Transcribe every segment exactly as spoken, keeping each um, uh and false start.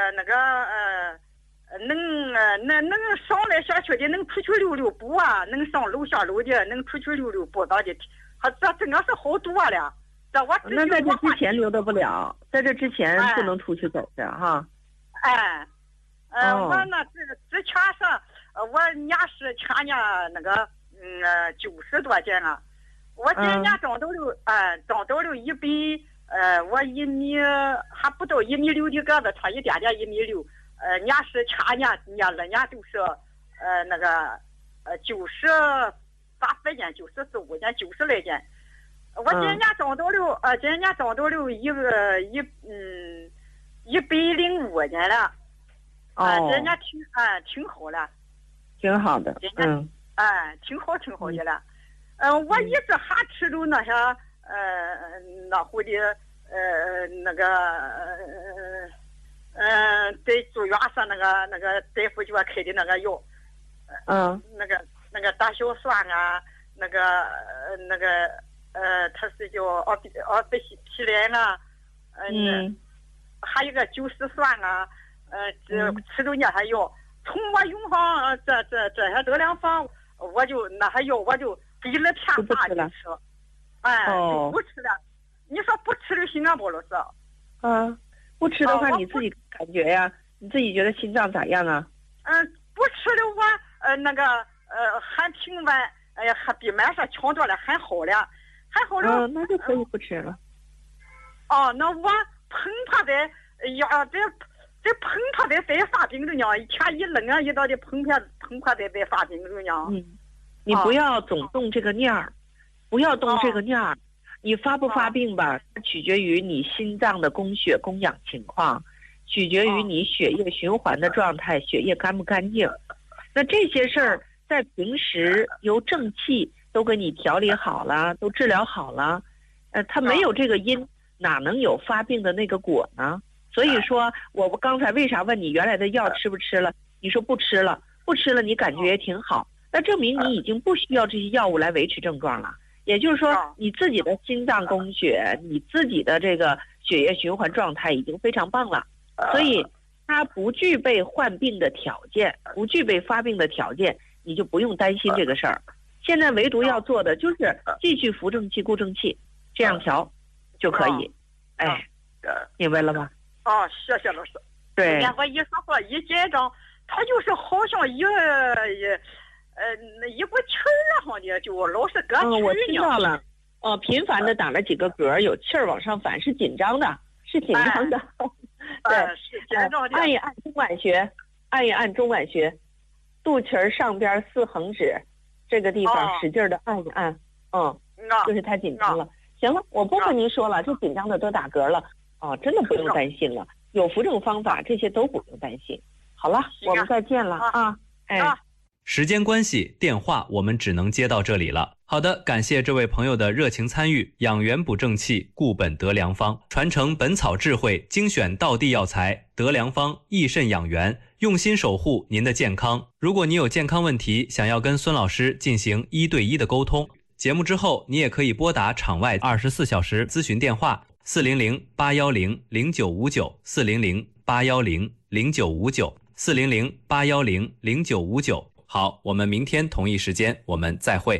呃那个呃能呃能能上来下去的，能出去溜溜步啊，能上楼下楼的，能出去溜溜步到的，还这真的是好多了。这我那在这之前溜达不了，在这之前不能出去走的哈。 哎，呃， 哦、 我那之之前是，呃，我年是前年那个嗯呃九十多斤了，我今年长到了，哎、嗯呃，长到了一百，呃，我一米还不到一米六的个子，差一点点一米六，呃，年是前年年了年都是，呃那个呃九十八百斤，九十四五斤，九十来斤。我今年长到了，呃，今年长到了一个一嗯一百零五斤了，啊、哦，今年挺啊挺好了， 挺好的，嗯， 哎，挺好挺好的了，嗯、呃，我一直还吃着那些呃那户的呃那个呃呃在住院上那个那个大夫给我开的那个药， 嗯， 那个那个大硝酸啊，那个呃那个。呃，它是叫奥比奥比匹连啊， 嗯， 还有个九十酸啊，呃，这吃着那些药，从我用上这这这些德良方，我就那些药我就给了天大的吃，哎，就不吃了。你说不吃的心安不老师？ 啊，不吃的话你自己感觉呀？你自己觉得心脏咋样啊？ 嗯，不吃的我呃那个呃还挺完，哎呀，还比蛮上强多了，还好了。还好了、 嗯，那就可以不吃了。 哦，那我碰它的呀，这这碰它的在发病着呢，一天一扔啊，一到的碰它碰它的在发病着呢。 嗯，你不要总动这个念儿，不要动这个念儿。你发不发病吧，取决于你心脏的供血供氧情况，取决于你血液循环的状态，血液干不干净。那这些事儿在平时由正气都给你调理好了，都治疗好了，呃，他没有这个因，哪能有发病的那个果呢？所以说，我刚才为啥问你原来的药吃不吃了？你说不吃了，不吃了，你感觉也挺好，那证明你已经不需要这些药物来维持症状了。也就是说，你自己的心脏供血，你自己的这个血液循环状态已经非常棒了，所以它不具备患病的条件，不具备发病的条件，你就不用担心这个事儿。现在唯独要做的就是继续扶正气、固正气，这样调就可以。哎，明白了吗？ 哦，谢谢老师。 对， 我一说话一紧张，他就是好像一一呃那一股气儿上的，就老是搁气儿。 嗯，我知道了。哦，频繁的打了几个嗝，有气儿往上反，是紧张的，是紧张的。 对，是紧张的。 按一按中脘穴，按一按中脘穴，肚脐儿上边四横指。这个地方使劲的按一按，嗯，就是太紧张了。行了，我不和您说了，这紧张的都打嗝了，哦，真的不用担心了，有扶正方法，这些都不用担心。好了，我们再见了啊！哎， 时间关系，电话我们只能接到这里了。好的，感谢这位朋友的热情参与。养元补正气，固本得良方，传承本草智慧，精选道地药材，得良方益肾养元，用心守护您的健康。如果你有健康问题，想要跟孙老师进行一对一的沟通，节目之后你也可以拨打场外二十四小时咨询电话四零零八幺零零九五九四零零八幺零零九五九四零零八幺零零九五九。好，我们明天同一时间我们再会。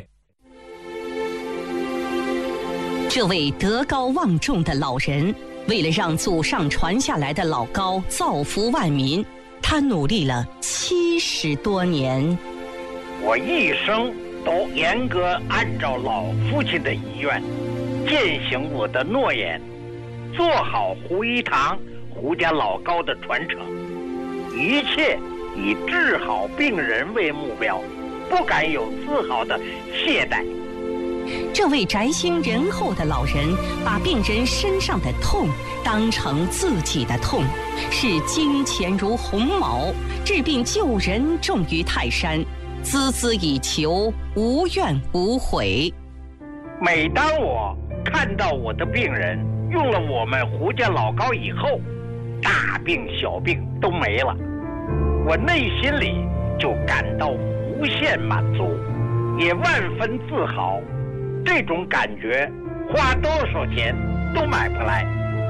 这位德高望重的老人，为了让祖上传下来的老高造福万民，他努力了七十多年。 我一生都严格按照老父亲的遗愿，践行我的诺言，做好胡一堂胡家老高的传承，一切以治好病人为目标，不敢有丝毫的懈怠。 这位宅心仁厚的老人，把病人身上的痛当成自己的痛，视金钱如鸿毛，治病救人重于泰山，孜孜以求，无怨无悔。 每当我看到我的病人用了我们胡家老高以后，大病小病都没了，我内心里就感到无限满足，也万分自豪。这种感觉花多少钱都买不来。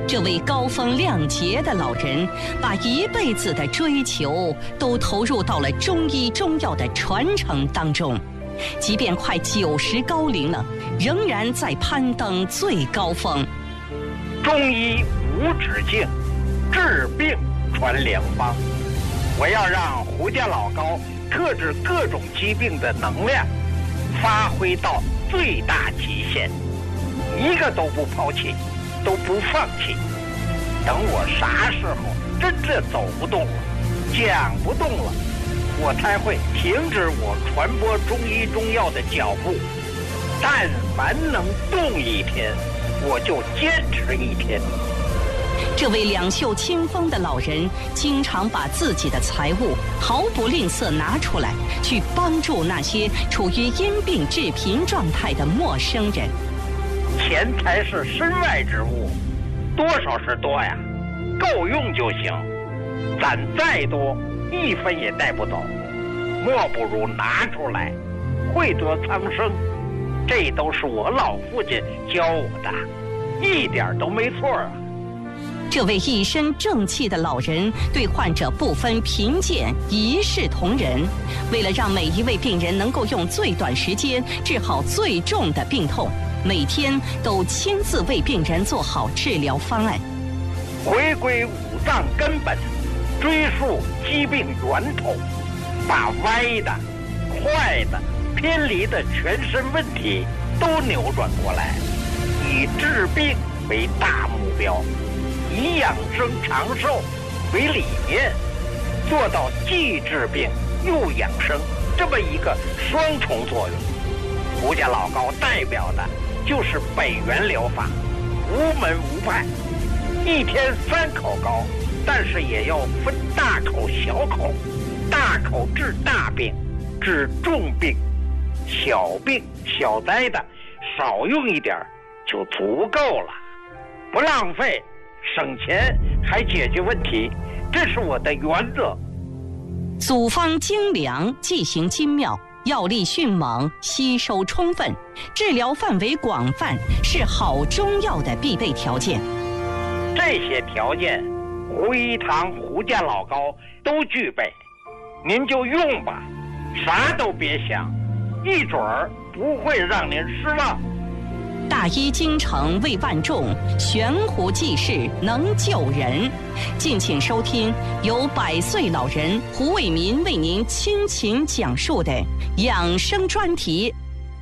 这位高风亮节的老人，把一辈子的追求都投入到了中医中药的传承当中，即便快九十高龄了，仍然在攀登最高峰。 中医无止境，治病传良方。我要让胡家老高克制各种疾病的能量发挥到最大极限，一个都不抛弃，都不放弃。等我啥时候真正走不动了，讲不动了，我才会停止我传播中医中药的脚步。但凡能动一天，我就坚持一天。 这位两袖清风的老人，经常把自己的财物毫不吝啬拿出来，去帮助那些处于因病致贫状态的陌生人。 钱财是身外之物，多少是多呀，够用就行。攒再多，一分也带不走，莫不如拿出来，惠得苍生。这都是我老父亲教我的，一点都没错啊。 这位一身正气的老人对患者不分贫贱，一视同仁。为了让每一位病人能够用最短时间治好最重的病痛，每天都亲自为病人做好治疗方案。 回归五脏根本，追溯疾病源头，把歪的、坏的、偏离的全身问题都扭转过来，以治病为大目标，以养生长寿为理念，做到既治病又养生这么一个双重作用。胡家老高代表的就是北元疗法，无门无派，一天三口膏，但是也要分大口小口，大口治大病，治重病，小病小灾的少用一点就足够了，不浪费，省钱还解决问题，这是我的原则。 组方精良，剂型精妙，药力迅猛，吸收充分，治疗范围广泛，是好中药的必备条件。 这些条件，胡一堂、胡家老高都具备，您就用吧，啥都别想，一准儿不会让您失望。 大医精诚为万众，悬壶济世能救人。敬请收听由百岁老人胡卫民为您倾情讲述的养生专题。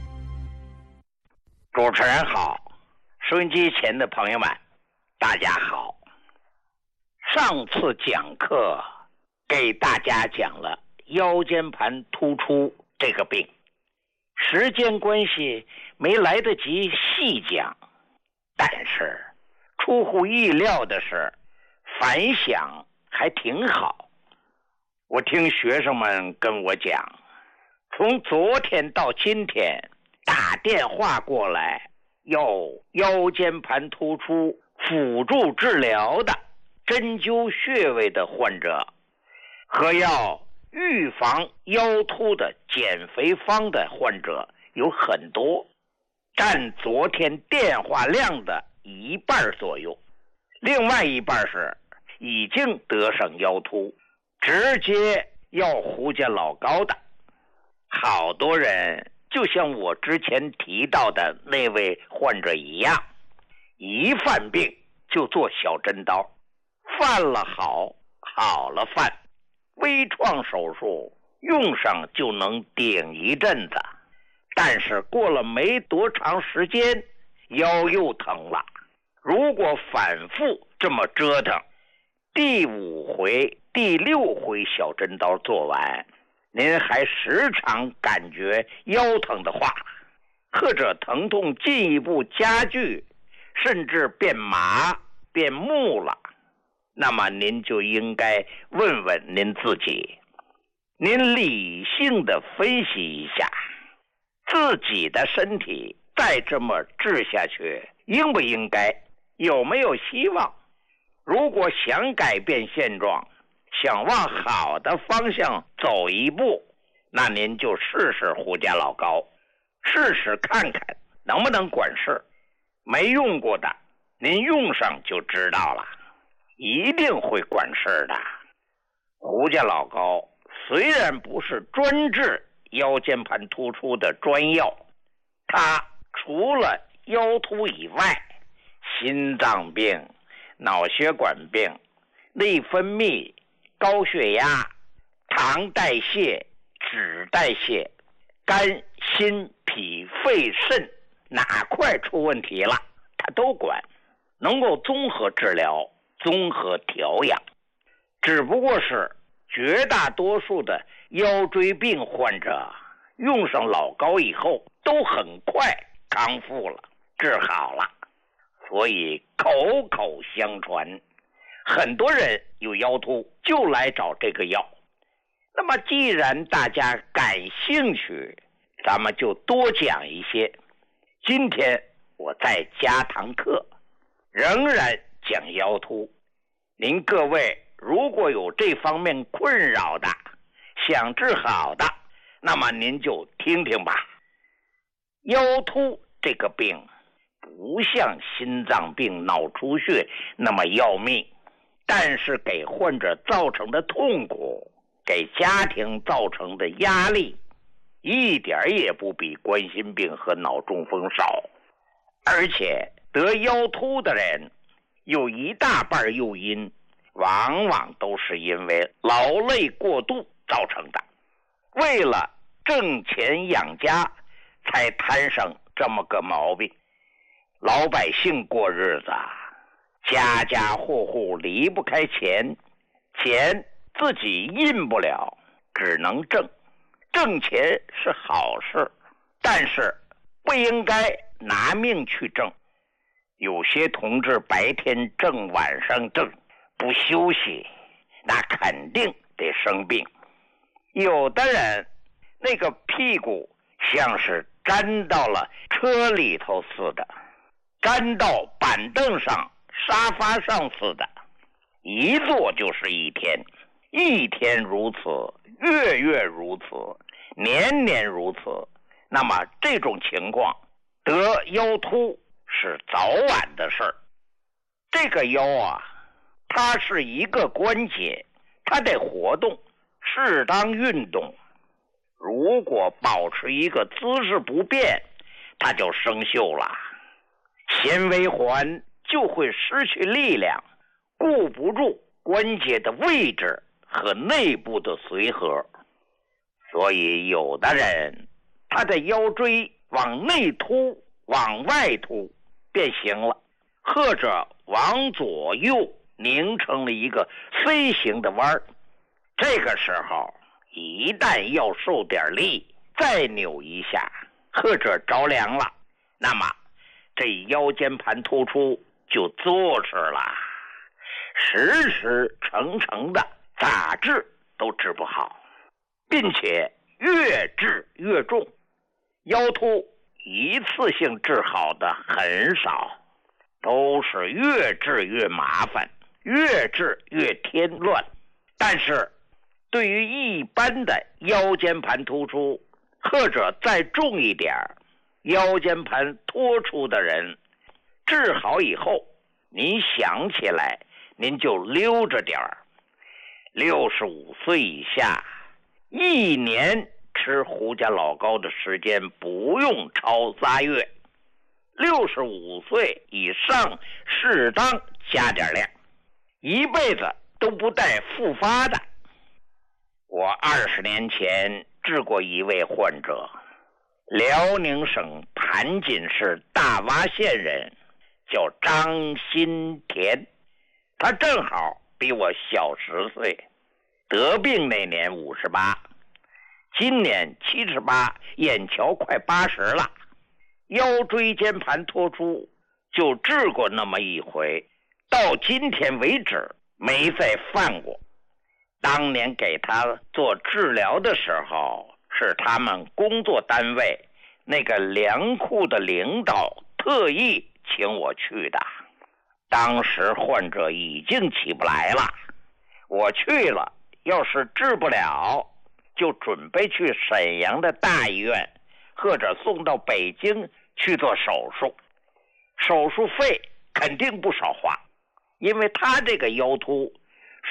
主持人好，收音机前的朋友们，大家好。上次讲课给大家讲了腰间盘突出这个病，时间关系没来得及细讲，但是出乎意料的是反响还挺好。我听学生们跟我讲，从昨天到今天打电话过来要腰间盘突出辅助治疗的针灸穴位的患者，和要预防腰突的减肥方的患者有很多，占昨天电话量的一半左右。另外一半是已经得上腰突，直接要胡家老高的。好多人就像我之前提到的那位患者一样，一犯病就做小针刀，犯了好，好了犯，微创手术用上就能顶一阵子，但是过了没多长时间腰又疼了。如果反复这么折腾，第五回第六回小针刀做完，您还时常感觉腰疼的话，或者疼痛进一步加剧，甚至变麻变木了，那么您就应该问问您自己，您理性的分析一下，自己的身体再这么治下去应不应该，有没有希望？如果想改变现状，想往好的方向走一步，那您就试试胡家老高，试试看看能不能管事。没用过的您用上就知道了，一定会管事的。胡家老膏虽然不是专治腰间盘突出的专药，它除了腰突以外，心脏病、脑血管病、内分泌、高血压、糖代谢、脂代谢、肝、心、脾、肺、肾哪块出问题了，它都管，能够综合治疗、综合调养。只不过是绝大多数的腰椎病患者用上老膏以后都很快康复了，治好了，所以口口相传，很多人有腰突就来找这个药。那么既然大家感兴趣，咱们就多讲一些。今天我再加堂课，仍然讲腰突。您各位如果有这方面困扰的，想治好的，那么您就听听吧。腰突这个病不像心脏病、脑出血那么要命，但是给患者造成的痛苦，给家庭造成的压力，一点也不比冠心病和脑中风少。而且得腰突的人有一大半诱因，往往都是因为劳累过度造成的，为了挣钱养家才摊上这么个毛病。老百姓过日子，家家户户离不开钱，钱自己印不了，只能挣。挣钱是好事，但是不应该拿命去挣。有些同志白天挣，晚上挣，不休息，那肯定得生病。有的人那个屁股像是粘到了车里头似的，粘到板凳上、沙发上似的，一坐就是一天，一天如此，月月如此，年年如此。那么这种情况得腰突是早晚的事儿。这个腰啊，它是一个关节，它得活动，适当运动。如果保持一个姿势不变，它就生锈了，纤维环就会失去力量，顾不住关节的位置和内部的随和。所以有的人他的腰椎往内凸、往外凸变形了，或者往左右拧成了一个 C 型的弯儿。这个时候一旦要受点力，再扭一下，或者着凉了，那么这腰间盘突出就坐实了，时时成成的，咋治都治不好，并且越治越重。腰突一次性治好的很少，都是越治越麻烦，越治越添乱。但是对于一般的腰间盘突出，或者再重一点腰间盘脱出的人，治好以后，您想起来您就溜着点儿。六十五岁以下，一年吃胡家老膏的时间不用超仨月。六十五岁以上适当加点量，一辈子都不带复发的。我二十年前治过一位患者，辽宁省盘锦市大洼县人，叫张新田，他正好比我小十岁，得病那年五十八，今年七十八，眼瞧快八十了。腰椎间盘脱出就治过那么一回，到今天为止没再犯过。当年给他做治疗的时候，是他们工作单位那个粮库的领导特意请我去的。当时患者已经起不来了，我去了，要是治不了，就准备去沈阳的大医院，或者送到北京去做手术。手术费肯定不少花，因为他这个腰突